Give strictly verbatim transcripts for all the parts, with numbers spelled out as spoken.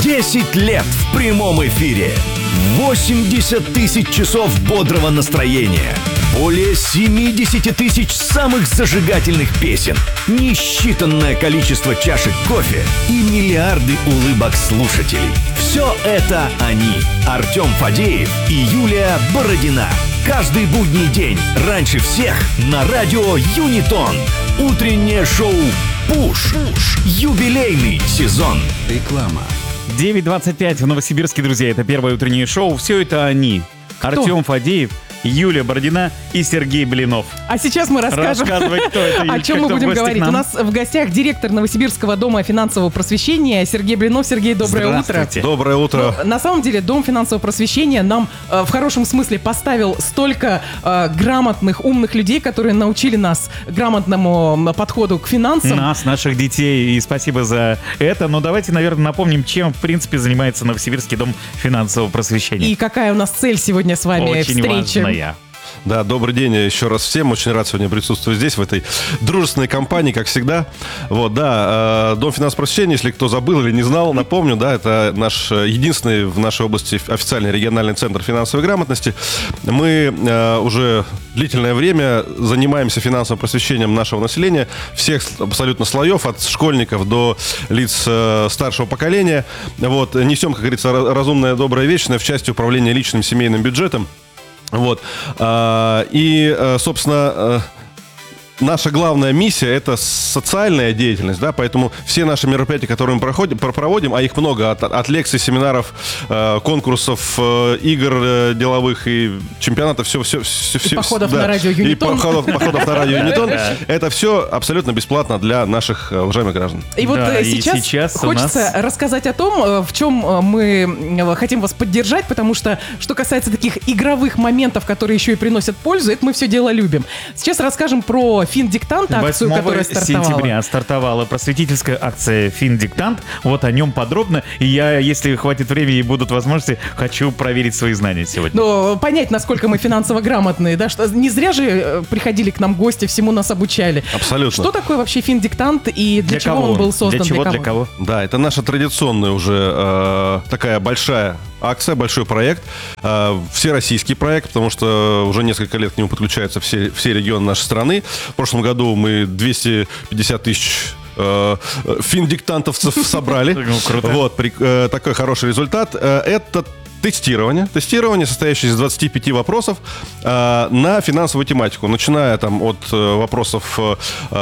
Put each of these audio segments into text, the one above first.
десять лет в прямом эфире. восемьдесят тысяч часов бодрого настроения. Более семьдесят тысяч самых зажигательных песен. Несчитанное количество чашек кофе и миллиарды улыбок слушателей. Все это они. Артем Фадеев и Юлия Бородина. Каждый будний день, раньше всех, на радио Юнитон. Утреннее шоу «Пуш». Юбилейный сезон. Реклама. девять двадцать пять в Новосибирске, друзья. Это первое утреннее шоу. Все это они. Кто? Артем Фадеев, Юлия Бородина и Сергей Блинов. А сейчас мы расскажем, Рассказывай, кто это, о Юлечка, чем мы кто в будем гости к говорить. нам? У нас в гостях директор Новосибирского дома финансового просвещения Сергей Блинов. Сергей, доброе утро. Здравствуйте. Доброе утро. Ну, на самом деле, Дом финансового просвещения нам э, в хорошем смысле поставил столько э, грамотных, умных людей, которые научили нас грамотному подходу к финансам. Нас, наших детей, и спасибо за это. Но давайте, наверное, напомним, чем, в принципе, занимается Новосибирский дом финансового просвещения. И какая у нас цель сегодня с вами Очень встречи. важная. Да, добрый день еще раз всем. Очень рад сегодня присутствовать здесь, в этой дружественной компании, как всегда. Вот, да, э, Дом финансового просвещения, если кто забыл или не знал, напомню, да, это наш единственный в нашей области официальный региональный центр финансовой грамотности. Мы э, уже длительное время занимаемся финансовым просвещением нашего населения, всех абсолютно слоев, от школьников до лиц э, старшего поколения. Вот, несем, как говорится, разумное, доброе, вечное в части управления личным семейным бюджетом. Вот. И, собственно, наша главная миссия – это социальная деятельность, да, поэтому все наши мероприятия, которые мы проходим, проводим, а их много, от, от лекций, семинаров, конкурсов, игр деловых и чемпионатов, все, все, все, И все, походов да, на радио Юнитон. И походов, походов на радио Юнитон. Это все абсолютно бесплатно для наших уважаемых граждан. И вот Да, э, и сейчас, сейчас у хочется нас- рассказать о том, э, в чем э, мы э, хотим вас поддержать, потому что, что касается таких игровых моментов, которые еще и приносят пользу, это мы все дело любим. Сейчас расскажем про Финдиктант, акцию, которая стартовала. сентября стартовала просветительская акция «Финдиктант». Вот о нем подробно. И я, если хватит времени и будут возможности, хочу проверить свои знания сегодня. Но понять, насколько мы финансово грамотные, да, что не зря же э, приходили к нам гости, всему нас обучали. Абсолютно. Что такое вообще Финдиктант и для, Для чего кого он был он? создан? Для чего, для кого? Да, это наша традиционная уже э, такая большая акция, большой проект, э, всероссийский проект, потому что уже несколько лет к нему подключаются все, все регионы нашей страны. В прошлом году мы двести пятьдесят тысяч э, финдиктантовцев собрали. Ну, круто. Вот, при- э, такой хороший результат. Э, Это тестирование. Тестирование, состоящее из двадцати пяти вопросов э, на финансовую тематику, начиная там от э, вопросов э,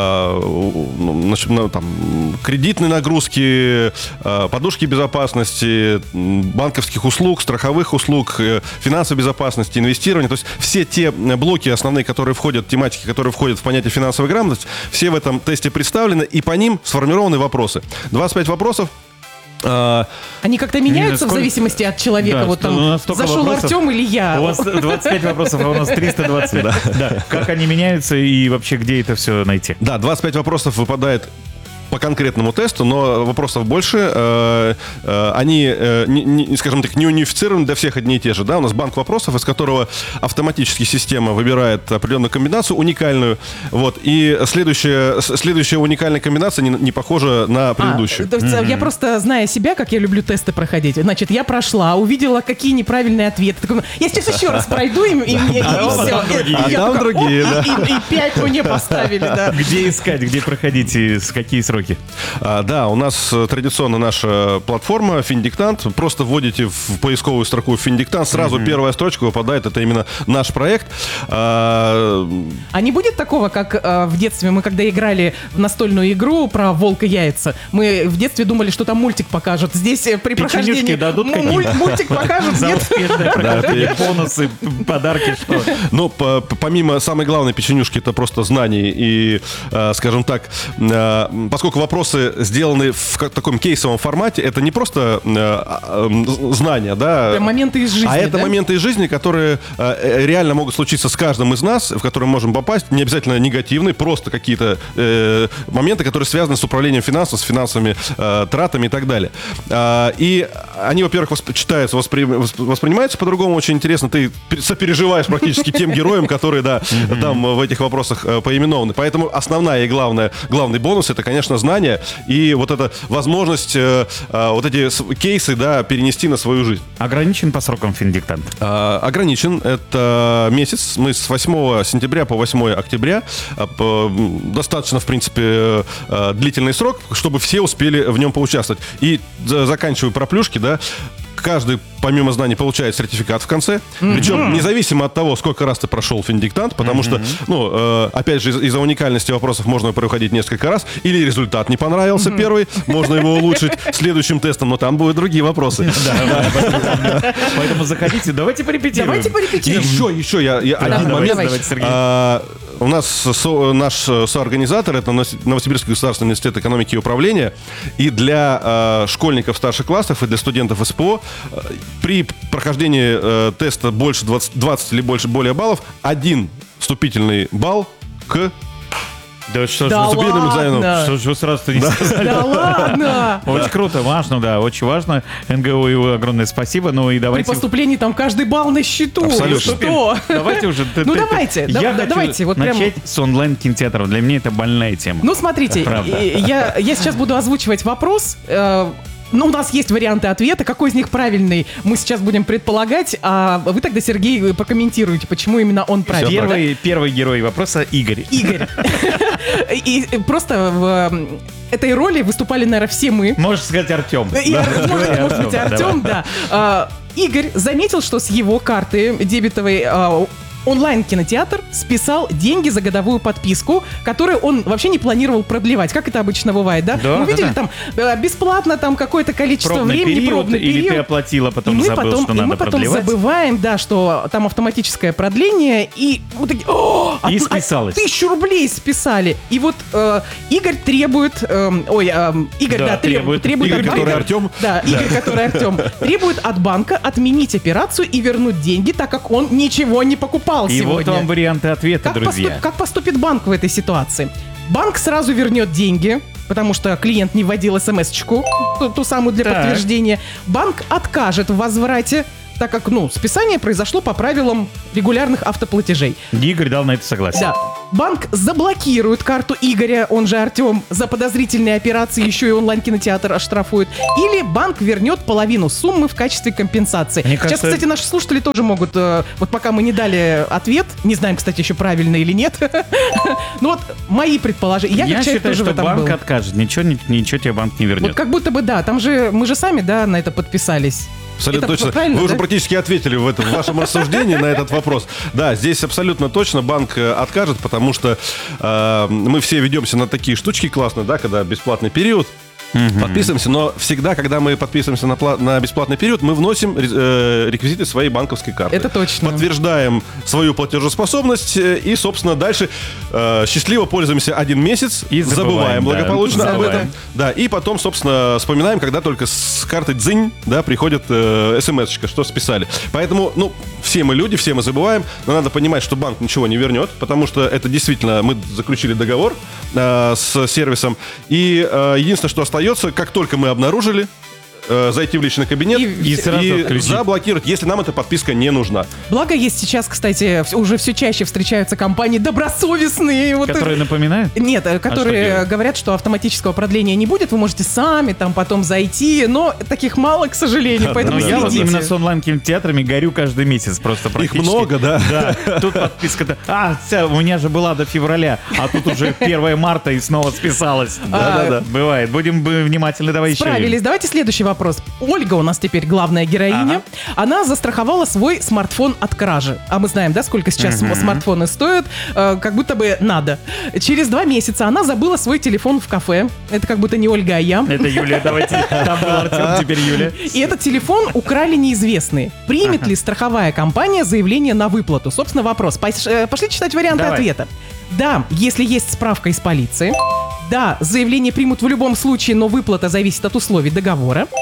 ну, нач- ну, там, кредитной нагрузки, э, подушки безопасности, м, банковских услуг, страховых услуг, э, финансовой безопасности, инвестирования. То есть все те блоки основные, которые входят, тематики, которые входят в понятие финансовой грамотности, все в этом тесте представлены, и по ним сформированы вопросы. двадцать пять вопросов. э, Они как-то меняются Сколько- в зависимости от человека. Да, Вот что у там нас столько зашел вопросов. Артем или я. У вас двадцать пять вопросов, а у нас триста двадцать. Да. Как они меняются и вообще где это все найти? Да, двадцать пять вопросов выпадает по конкретному тесту, но вопросов больше. Э, э, они, э, не, не, скажем так, не унифицированы для всех одни и те же. Да? У нас банк вопросов, из которого автоматически система выбирает определенную комбинацию, уникальную. Вот, и следующая, с- следующая уникальная комбинация не, не похожа на А, предыдущую. то есть, я просто, зная себя, как я люблю тесты проходить, значит, я прошла, увидела, какие неправильные ответы. Такой, я сейчас еще раз пройду, и, и, мне- и А все. там другие. А там другие, да. И, и пять мне поставили, да. Где искать, где проходить и с какие сроки? А, да, у нас э, традиционно наша платформа Финдиктант. Просто вводите в поисковую строку Финдиктант, сразу первая строчка выпадает. Это именно наш проект. А, А не будет такого, как э, в детстве мы, когда играли в настольную игру про волка яйца, мы в детстве думали, что там мультик покажут. Здесь э, при Печенюшки прохождении дадут му- какие-то? муль- мультик покажут, За нет? успешное прохождение, бонусы, подарки, что? Ну, по- по- помимо самой главной печенюшки, это просто знаний. И, э, скажем так, э, поскольку вопросы сделаны в ка- таком кейсовом формате, это не просто э, э, знания, да, Это моменты из жизни, а это да? моменты из жизни, которые э, реально могут случиться с каждым из нас, в которые мы можем попасть, не обязательно негативные, просто какие-то э, моменты, которые связаны с управлением финансов, с финансовыми э, тратами и так далее. А, и они, во-первых, восп- читаются, воспри- восп- воспринимаются по-другому. Очень интересно. Ты пер- сопереживаешь практически тем героям, которые, да, там в этих вопросах э, поименованы. Поэтому основная и главная, главный бонус — это, конечно, знание и вот эта возможность э, э, вот эти с- кейсы, да, перенести на свою жизнь. Ограничен по срокам финдиктант? А, ограничен. Это месяц. Мы с восьмого сентября по восьмое октября. А, по- достаточно, в принципе, э, длительный срок, чтобы все успели в нем поучаствовать. И за- заканчиваю про плюшки, да. Каждый, помимо знаний, получает сертификат в конце. Mm-hmm. Причем независимо от того, сколько раз ты прошел финдиктант, потому mm-hmm. что, ну, э, опять же, из- из-за уникальности вопросов можно проходить несколько раз. Или результат не понравился mm-hmm. первый, можно его улучшить следующим тестом, но там будут другие вопросы. Поэтому заходите, давайте порепетируем. Давайте порепетируем. Еще, еще, я, я один давай, момент. давайте, Сергей. А, у нас со- наш соорганизатор — это Новос- Новосибирский государственный университет экономики и управления. И для а, школьников старших классов и для студентов СПО а, при прохождении а, теста больше двадцати, двадцати или больше более баллов один вступительный балл к Да что ж Да вы- вступительным ладно. экзаменом. что ж вы сразу-то не сказали? Да ладно! Очень круто, важно, да, очень важно. НГУ, и огромное спасибо. Ну и При давайте... поступлении там каждый балл на счету. Абсолютно. Что? Давайте уже... ты- Ну, ты- давайте, ты- да- Я да- хочу давайте, вот прям- начать с онлайн-кинотеатров. Для меня это больная тема. Ну, смотрите, Правда. и- я, я сейчас буду озвучивать вопрос. э, Ну, у нас есть варианты ответа. Какой из них правильный, мы сейчас будем предполагать. А вы тогда, Сергей, прокомментируете, почему именно он правильный. да? Первый, первый герой вопроса — Игорь. Игорь. И просто в э, этой роли выступали, наверное, все мы. Можешь сказать Артем. И, может, Говори, может быть, Артем, Артем, да. А, Игорь заметил, что с его карты дебетовой а, онлайн-кинотеатр списал деньги за годовую подписку, которую он вообще не планировал продлевать, как это обычно бывает, да? Да, Мы да, видели да. там э, бесплатно там какое-то количество Пробный времени, период, пробный или период. ты оплатила, И потом мы забыл, потом, что и надо мы потом продлевать. забываем, да, что там автоматическое продление, и вот такие, «О, И а- списалось. а тысячу рублей списали. И вот э, Игорь требует, эм, ой, эм, Игорь, Да, да, требует. требует, требует Игорь, от банка- который Артем. Да, Игорь, который Артем, требует от банка отменить операцию и вернуть деньги, так как он ничего не покупал И вот сегодня. вам варианты ответа, Как, друзья. поступ- как поступит банк в этой ситуации? Банк сразу вернет деньги, потому что клиент не вводил смс-очку, ту, ту самую для Так. подтверждения. Банк откажет в возврате, так как, ну, списание произошло по правилам регулярных автоплатежей. Игорь дал на это согласие. Да. Банк заблокирует карту Игоря, он же Артем, за подозрительные операции, еще и онлайн-кинотеатр оштрафует. Или банк вернет половину суммы в качестве компенсации. Мне Сейчас, кажется- кстати, наши слушатели тоже могут, э, вот пока мы не дали ответ, не знаем, кстати, еще правильно или нет, ну вот мои предположения. Я, Я как человек, считаю, тоже в что этом банк был. откажет. Ничего, ни- ничего тебе банк не вернет. Вот как будто бы, да, там же, мы же сами, да, на это подписались. Абсолютно Это точно. правильно, Вы уже да? практически ответили в, этом, в вашем рассуждении на этот вопрос. Да, здесь абсолютно точно банк э, откажет, потому что э, мы все ведемся на такие штучки классные, да, когда бесплатный период. Подписываемся, но всегда, когда мы подписываемся на, пла- на бесплатный период, мы вносим ре- э, реквизиты своей банковской карты. Это точно. Подтверждаем свою платежеспособность э, и, собственно, дальше э, счастливо пользуемся один месяц, И забываем, забываем да, благополучно об забываем. этом. Да, и потом, собственно, вспоминаем, когда только с карты дзынь, да, приходит э, смс-очка, что списали. Поэтому, ну, все мы люди, все мы забываем, но надо понимать, что банк ничего не вернет, потому что это действительно, мы заключили договор э, с сервисом, и э, единственное, что остается, как только мы обнаружили, э, зайти в личный кабинет И- и сразу отключить. заблокировать, если нам эта подписка не нужна. Благо есть сейчас, кстати, вс- уже все чаще встречаются компании добросовестные. Вот Которые это- напоминают? Нет, э, что которые делать? говорят, что автоматического продления не будет, вы можете сами там потом зайти, но таких мало, к сожалению, поэтому Но я вот следите. именно с онлайн-кинотеатрами горю каждый месяц просто Их практически. много, да? Да, тут подписка-то... А, вся, у меня же была до февраля, а тут уже первое марта и снова списалась. Да-да-да. Бывает. Будем бы внимательны, давай еще. Справились. Давайте следующий вопрос. Ольга у нас теперь главная героиня. Она застраховала свой смартфон от кражи. А мы знаем, да, сколько сейчас см- смартфоны стоят? Э, как будто бы надо. Через два месяца она забыла свой телефон в кафе. Это как будто не Ольга, а я. Это Юлия, давайте. Там был Артем, теперь Юля. И этот телефон украли неизвестные. Примет ли страховая компания заявление на выплату? Собственно, вопрос. Пос- э, Пошли читать варианты Давай. ответа. Да, если есть справка из полиции. Да, заявление примут в любом случае, но выплата зависит от условий договора.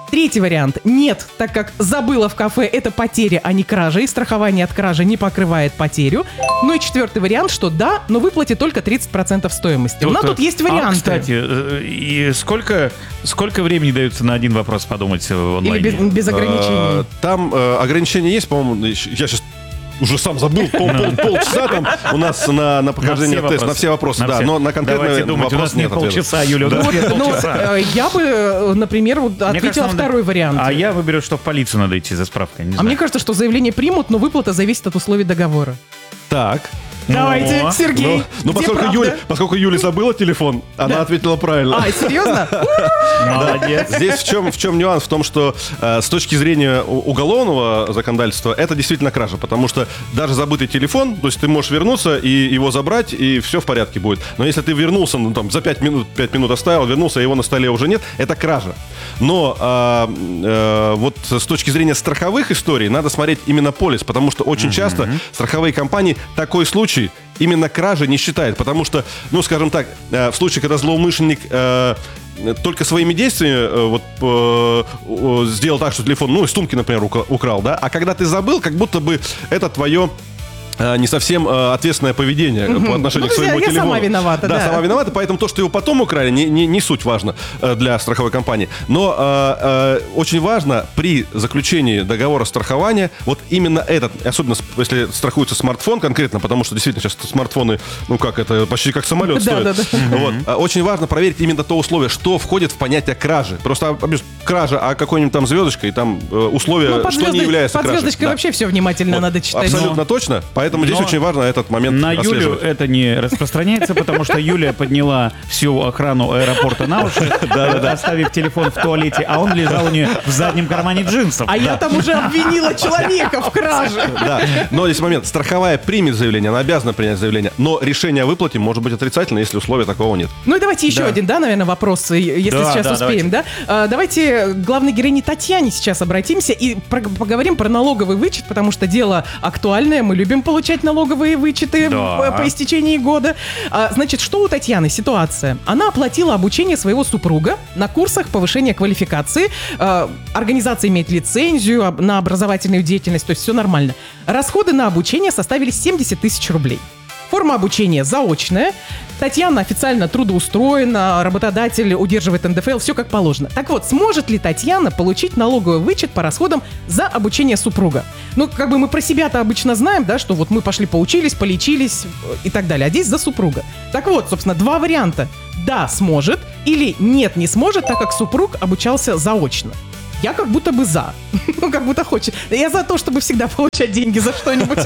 Третий вариант. Нет, так как забыла в кафе, это потеря, а не кража, и страхование от кражи не покрывает потерю. Ну и четвертый вариант, что да, но выплатит только тридцать процентов стоимости. У нас тут есть варианты. А, кстати, э, и сколько, сколько времени дается на один вопрос подумать в онлайне? Или без, без ограничений? Э, Там э, ограничения есть, по-моему, я сейчас уже сам забыл, пол, пол, полчаса там у нас на, на прохождение на теста, на все вопросы, на да, все. но на конкретный думать, вопрос у нас нет не ответа. полчаса, Юля, у нас Вот, нет ну, полчаса. э, я бы, например, вот Мне ответила кажется, надо- второй вариант. А я выберу, что в полицию надо идти за справкой. Не А знаю. мне кажется, что заявление примут, но выплата зависит от условий договора. Так. Давайте, Ну, Сергей, Ну, ну, где поскольку, правда? Юля, поскольку Юля забыла телефон, она ответила правильно. А, серьезно? Молодец. Здесь в чем, в чем нюанс? В том, что э, с точки зрения у- уголовного законодательства это действительно кража, потому что даже забытый телефон, то есть ты можешь вернуться и его забрать, и все в порядке будет. Но если ты вернулся, ну там за пять минут, пять минут оставил, вернулся, а его на столе уже нет, это кража. Но э, э, вот с точки зрения страховых историй надо смотреть именно полис, потому что очень часто страховые компании такой случай именно кражи не считают, потому что, ну, скажем так, э, в случае, когда злоумышленник э, только своими действиями э, вот, э, э, сделал так, что телефон, ну, из сумки, например, ука- украл, да, а когда ты забыл, как будто бы это твое э, не совсем э, ответственное поведение по отношению Ну, к своему я- я телефону. сама виновата, да. сама виновата, поэтому то, что его потом украли, не, не, не суть важно э, для страховой компании. Но э, э, очень важно при заключении договора страхования вот именно этот, особенно с- если страхуется смартфон конкретно, потому что действительно сейчас смартфоны, ну как это, почти как самолет Да, стоит. да, да. Вот. А Очень важно проверить именно то условие, что входит в понятие кражи. Просто объясню, кража, а какой-нибудь там звездочкой, там э, условие, Ну, под, что не звездоч- является под кражей. звездочкой Да. вообще все внимательно Вот. надо читать. Абсолютно точно. Поэтому здесь Но очень важно этот момент На Юлю отслеживать. это не распространяется, потому что Юлия подняла всю охрану аэропорта на уши, оставив телефон в туалете, а он лежал у нее в заднем кармане джинсов. А я там уже обвинила человека в краже. Да, но здесь момент. Страховая примет заявление, она обязана принять заявление, но решение о выплате может быть отрицательно, если условия такого нет. Ну и давайте еще Да. один, да, наверное, вопрос, э, если Да, сейчас да, успеем, да? А, давайте к главной героине Татьяне сейчас обратимся и про- поговорим про налоговый вычет, потому что дело актуальное, мы любим получать налоговые вычеты Да. в- по истечении года. А, значит, что у Татьяны ситуация? Она оплатила обучение своего супруга на курсах повышения квалификации, а, организация имеет лицензию об- на образовательную деятельность, то есть все нормально. Расходы на обучение составили семьдесят тысяч рублей. Форма обучения заочная. Татьяна официально трудоустроена, работодатель удерживает эн дэ эф эл, все как положено. Так вот, сможет ли Татьяна получить налоговый вычет по расходам за обучение супруга? Ну, как бы мы про себя-то обычно знаем, да, что вот мы пошли поучились, полечились э, и так далее, а здесь за супруга. Так вот, собственно, два варианта. Да, сможет, или нет, не сможет, так как супруг обучался заочно. Я как будто бы за. Ну, как будто хочет. Я за то, чтобы всегда получать деньги за что-нибудь.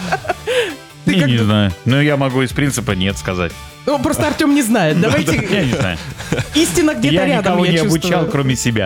Ты Я как не бы- знаю. Ну, я могу из принципа нет сказать. Ну, просто Артем не знает. Я Давайте. не знаю. Истина где-то Я рядом, никого я не чувствую. обучал, кроме себя.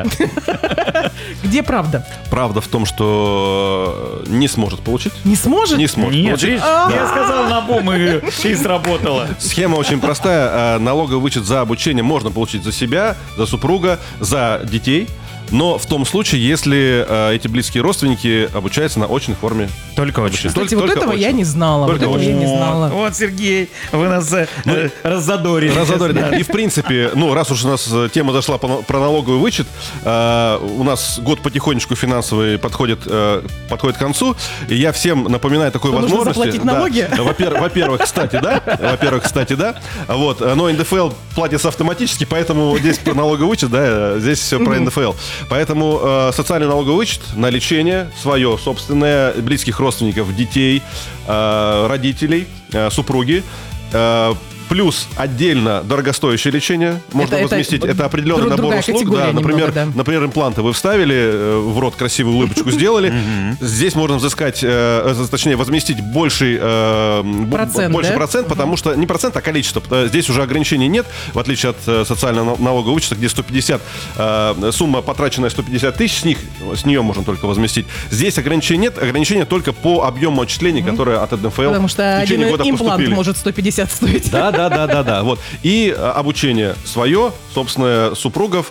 Где правда? Правда в том, что э, не сможет получить. Не сможет? Не сможет Нет, получить. видишь, я сказал на бум, и и сработало. Схема очень простая. Э, Налоговый вычет за обучение можно получить за себя, за супруга, за детей. Но в том случае, если э, эти близкие родственники обучаются на очной форме. Только очень. Кстати, Только- вот только этого очень. я не знала. Вот Только этого я очень. не Вот, знала. вот, Сергей, вы нас э, э, раззадорили. Разодорили. Да. И в принципе, ну, раз уж у нас э, тема зашла по- про налоговый вычет, э, у нас год потихонечку финансовый подходит, э, подходит к концу, и я всем напоминаю такой Что нужно возможности. заплатить Да. налоги? Во-первых, во-первых, кстати, да, во-первых, кстати, да, вот, но эн дэ эф эл платится автоматически, поэтому здесь про налоговый вычет, да, здесь все про эн дэ эф эл. Поэтому э, социальный налоговый вычет на лечение свое собственное, близких родственников, детей, э, родителей, э, супруги. э, Плюс отдельно дорогостоящее лечение можно Это- это возместить. Это, определенный друг- набор другая услуг. категория Да, например, немного, да. например, импланты вы вставили э, в рот, красивую улыбочку сделали. Здесь можно взыскать, э, э, точнее, возместить больший, э, б- Процент, больше да? процент, потому что не процент, а количество. Э, Здесь уже ограничений нет, в отличие от э, социального налогового вычета, где сто пятьдесят, э, сумма потраченная сто пятьдесят тысяч, с них, с нее можно только возместить. Здесь ограничений нет, ограничения только по объему отчислений, которые от эн дэ эф эл Потому что в течение один года имплант поступили. может сто пятьдесят стоить. Да, да, да, да, да. Вот. И э, обучение свое, собственно, супругов,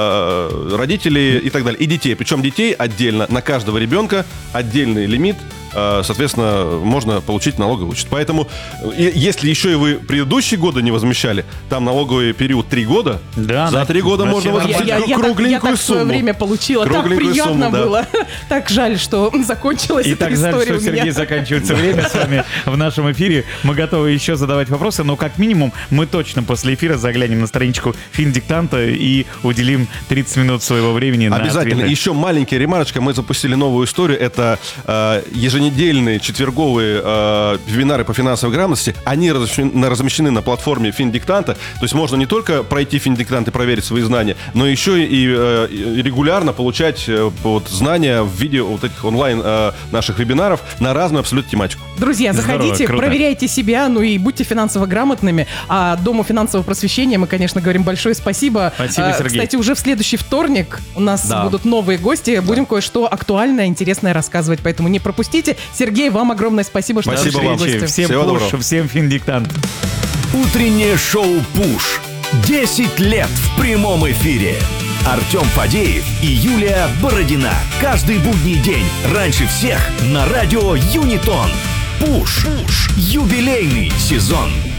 э, родителей и так далее. И детей. Причем детей отдельно. На каждого ребенка отдельный лимит э, соответственно, можно получить налоговый вычет. Поэтому, э, если еще и вы предыдущие годы не возмещали, там налоговый период три года, Да, за да. три года Вообще можно нормально. возместить Я, я, я, так, я кругленькую так в свое сумму. время получила. Так Кругленькую приятно сумму, да. было. Так жаль, что закончилась И эта так жаль, история что, у меня. Сергей, заканчивается время с вами в нашем эфире. Мы готовы еще задавать вопросы, но как минимум мы точно после эфира заглянем на страничку Финдиктанта и уделим тридцать минут своего времени на Обязательно. ответы. Еще маленькая ремарочка. Мы запустили новую историю. Это э, еженедельные четверговые э, вебинары по финансовой грамотности. Они размещены, размещены на платформе Финдиктанта. То есть можно не только пройти Финдиктант и проверить свои знания, но еще и э, регулярно получать э, вот, знания в виде вот этих онлайн э, наших вебинаров на разную абсолютно тематику. Друзья, Здорово, заходите, круто. проверяйте себя, ну и будьте финансово грамотными. А Дому финансового просвещения мы, конечно, говорим большое спасибо. Спасибо, А, Сергей. Кстати, уже в следующий вторник у нас Да. будут новые гости. Будем кое-что актуальное, интересное рассказывать, поэтому не пропустите. Сергей, вам огромное спасибо, что Спасибо пришли вам. в гости. Всем Всего пуш, доброго. всем Финдиктант. Утреннее шоу «Пуш». десять лет в прямом эфире. Артем Фадеев и Юлия Бородина. Каждый будний день раньше всех на радио Юнитон. «Пуш». Юбилейный сезон.